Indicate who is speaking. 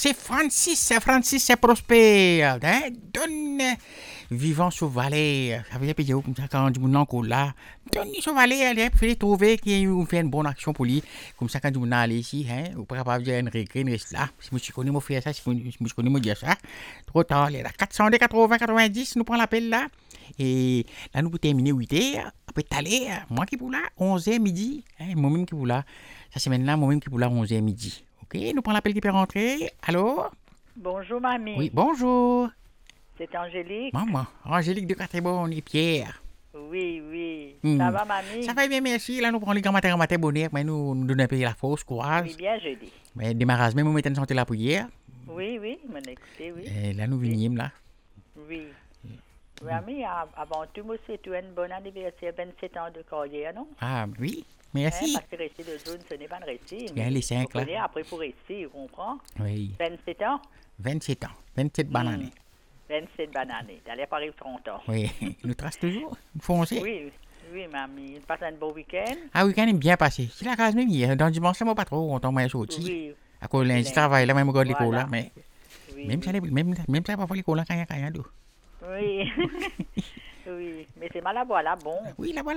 Speaker 1: c'est Francis c'est Prosper. Hein? Donne vivant sur Valais. Ça veut dire que comme ça, quand du monde encore là, donne sur Valais, allez, puis trouver qu'il fait une bonne action pour lui. Comme ça, quand du monde allé ici, hein, ou pas capable de dire une regret, il reste là. Si je connais mon frère, ça, si je connais mon dire ça, trop tard, là, 400, 80, 90, nous prend l'appel là. Et là, nous pour terminer 8h, après t'aller, moi qui pour là, 11h midi, hein, moi-même qui pour là. Ça semaine là, moi-même qui pour là, 11h midi. Ok, nous prenons l'appel qui peut rentrer. Allô?
Speaker 2: Bonjour, mamie.
Speaker 1: Oui, bonjour.
Speaker 2: C'est Angélique.
Speaker 1: Maman, Angélique de Catébon et Pierre.
Speaker 2: Oui. Ça va, mamie?
Speaker 1: Ça va bien, merci. Là, nous prenons les grands matins bonheur, mais nous donnons un peu la fausse courage.
Speaker 2: Oui, bien jeudi.
Speaker 1: Mais démarrage, même nous mettons une santé là pour hier.
Speaker 2: Oui, m'en écoutez, oui.
Speaker 1: Et là, nous venons là.
Speaker 2: Oui. Mamie, avant tout, moi, c'est un bon anniversaire, 27 ans de carrière, non?
Speaker 1: Ah, oui, merci.
Speaker 2: Parce que rester de zone, ce n'est pas un récit.
Speaker 1: Bien, les 5 là.
Speaker 2: Après, pour rester, vous comprenez?
Speaker 1: Oui.
Speaker 2: 27 ans?
Speaker 1: 27 ans, 27 bananes.
Speaker 2: 27 bananes. T'allais pas arriver 30 ans.
Speaker 1: Oui, nous trace toujours, foncez.
Speaker 2: Oui, mamie. Passe un beau week-end?
Speaker 1: Ah, week-end est bien passé. C'est la case même hier. Dans le dimanche, moi pas trop, on tombe sorti.
Speaker 2: Oui.
Speaker 1: À cause de lundi, travail là, même regarde l'école là, mais
Speaker 2: Oui,
Speaker 1: même ça, parfois l'école là, quand il y a.
Speaker 2: Oui. Oui, mais c'est mal à boire là, bon.
Speaker 1: Oui, là-bas,